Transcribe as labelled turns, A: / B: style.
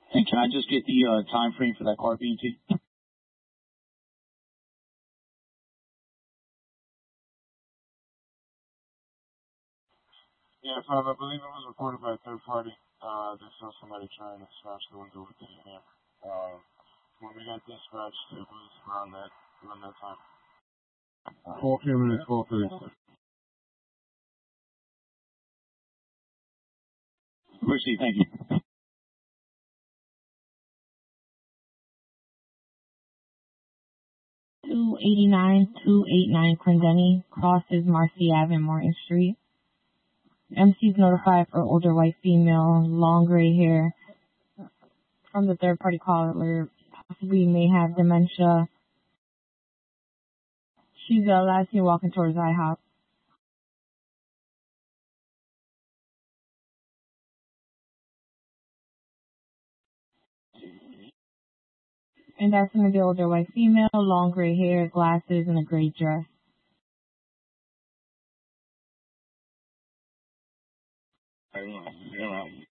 A: And can I just get the time frame for that car, BT?
B: Yeah, Father, I believe it was reported by a third party. They saw somebody trying to smash the window with the hammer. When we got dispatched, it was around that time. 4 minutes, 4:36.
A: Mercy, thank you.
C: 289 Clendenny crosses Marcy Ave and Martin Street. MC's notified for older white female, long gray hair. From the third party caller, possibly may have dementia. She's last seen walking towards IHOP. And that's going to be an older white female, long gray hair, glasses, and a gray dress.
B: I don't know.